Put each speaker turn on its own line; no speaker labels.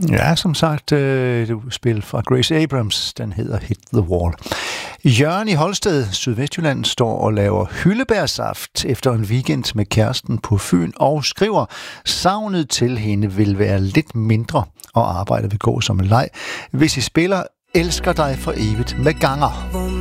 Ja, som sagt, et spil fra Grace Abrams, den hedder Hit the Wall. Jørgen i Holsted, Sydvestjylland, står og laver hyldebærsaft efter en weekend med kæresten på Fyn og skriver, savnet til hende vil være lidt mindre, og arbejdet vil gå som en leg, hvis I spiller Elsker dig for evigt med Ganger.